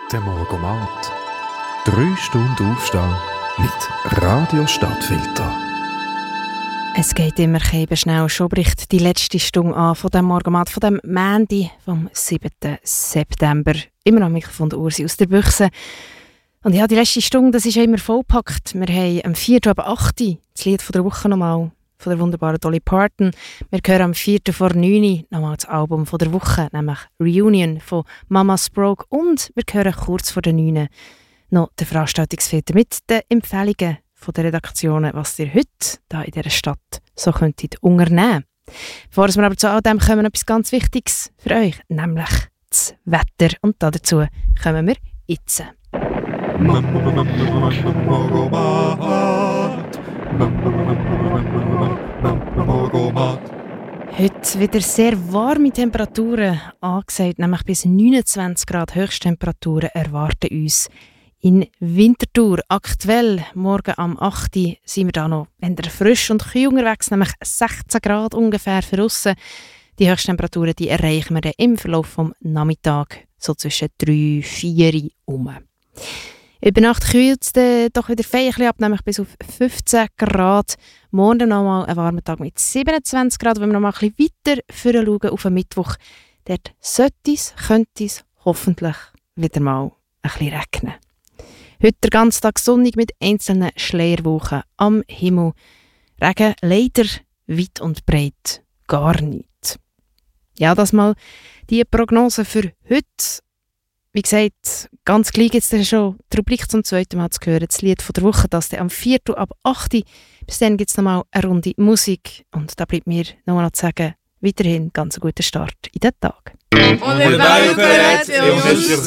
Der Morgomat. 3 Stunden Aufstehen mit Radio Stadtfilter. Es geht immer eben schnell. Schon bricht die letzte Stunde an von dem Morgomat, von dem Montag vom 7. September. Immer noch Mikrofon der Ursi aus der Büchse. Und ja, die letzte Stunde, das ist ja immer vollgepackt. Wir haben am 4. ab 8. das Lied von der Woche nochmal, von der wunderbaren Dolly Parton. Wir hören am 4. vor 9. nochmal das Album von der Woche, nämlich Reunion von Mama Sprague. Und wir hören kurz vor der 9. noch den Veranstaltungsfilter mit den Empfehlungen von den Redaktionen, was ihr heute hier in dieser Stadt so könntet unternehmen. Bevor wir aber zu all dem kommen, etwas ganz Wichtiges für euch, nämlich das Wetter. Und dazu kommen wir jetzt. Heute wieder sehr warme Temperaturen angesagt, nämlich bis 29 Grad Höchsttemperaturen erwarten uns in Winterthur. Aktuell, morgen am 8. sind wir da noch frisch und kühl unterwegs, nämlich 16 Grad ungefähr für aussen. Die Höchsttemperaturen die erreichen wir dann im Verlauf des Nachmittags so zwischen 3 und 4 Uhr. Über Nacht kühlt es doch wieder fein ab, nämlich bis auf 15 Grad. Morgen nochmal ein warmer Tag mit 27 Grad. Wenn wir noch mal ein bisschen weiter schauen auf den Mittwoch, dort könnte es hoffentlich wieder mal ein bisschen regnen. Heute der ganze Tag sonnig mit einzelnen Schleierwochen am Himmel. Regen leider weit und breit gar nicht. Ja, das mal die Prognose für heute. Wie gesagt, ganz gleich gibt es schon die Rubrik zum zweiten Mal zu hören, das Lied von der Woche, das dann am 4. ab 8. Bis dann gibt es nochmal eine Runde Musik. Und da bleibt mir noch zu sagen, weiterhin ganz einen guten Start in den Tag.